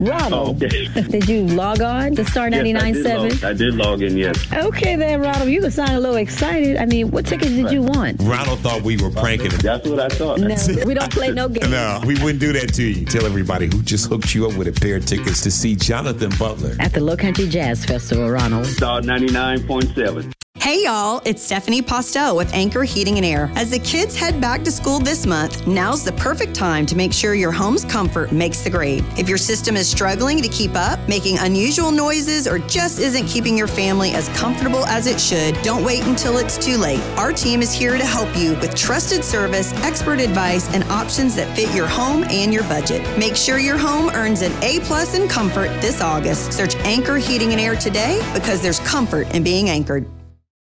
Ronald, okay. did you log on to Star 99.7? Yes, I did log in, yes. Okay then, Ronald, you sound a little excited. I mean, what tickets did you want? Ronald thought we were pranking him. That's what I thought. No, we don't play no games. No, we wouldn't do that to you. Tell everybody who just hooked you up with a pair of tickets to see Jonathan Butler At the Low Country Jazz Festival, Ronald. Star 99.7. Hey y'all, it's Stephanie Postel with Anchor Heating and Air. As the kids head back to school this month, now's the perfect time to make sure your home's comfort makes the grade. If your system is struggling to keep up, making unusual noises, or just isn't keeping your family as comfortable as it should, don't wait until it's too late. Our team is here to help you with trusted service, expert advice, and options that fit your home and your budget. Make sure your home earns an A+ in comfort this August. Search Anchor Heating and Air today because there's comfort in being anchored.